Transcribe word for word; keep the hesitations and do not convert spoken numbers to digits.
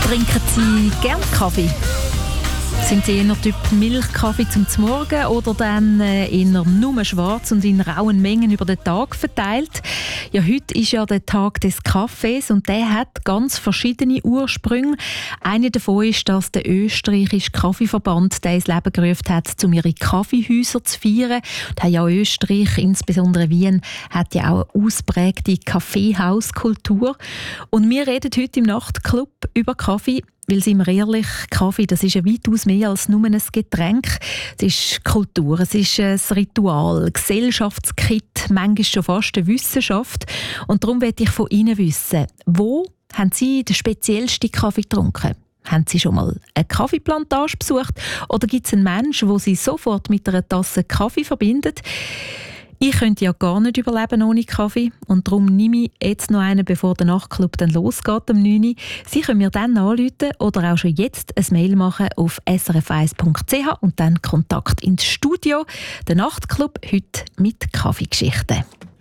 Trinken Sie gerne Kaffee? Sind Sie eher Typ Milchkaffee zum Morgen oder dann äh, eher nur schwarz und in rauen Mengen über den Tag verteilt? Ja, heute ist ja der Tag des Kaffees und der hat ganz verschiedene Ursprünge. Einer davon ist, dass der österreichische Kaffeeverband der ins Leben gerufen hat, um ihre Kaffeehäuser zu feiern. Und ja, Österreich, insbesondere Wien, hat ja auch eine ausprägte Kaffeehauskultur. Und wir reden heute im Nachtclub über Kaffee. Weil, sind wir ehrlich, Kaffee, das ist ja weitaus mehr als nur ein Getränk. Es ist Kultur, es ist ein Ritual, Gesellschaftskit, manchmal schon fast eine Wissenschaft. Und darum möchte ich von Ihnen wissen, wo haben Sie den speziellsten Kaffee getrunken? Haben Sie schon mal eine Kaffeeplantage besucht? Oder gibt es einen Menschen, den Sie sofort mit einer Tasse Kaffee verbindet? Ich könnte ja gar nicht überleben ohne Kaffee und darum nehme ich jetzt noch einen, bevor der Nachtclub dann losgeht um neun Uhr. Sie können mir dann anrufen oder auch schon jetzt ein Mail machen auf s r f eins punkt c h und dann Kontakt ins Studio. Der Nachtclub heute mit Kaffeegeschichten.